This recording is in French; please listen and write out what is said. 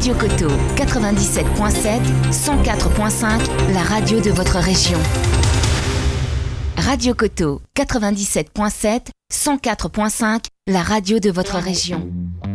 Radio Coteau, 97.7, 104.5, la radio de votre région. Radio Coteau, 97.7, 104.5, la radio de votre région.